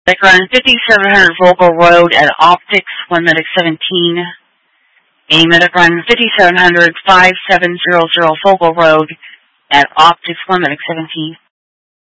Run 5700 Vogel Road at Optics, 1 Medic 17. A Medic Run 5700 5700 Vogel Road at Optics, 1 Medic 17.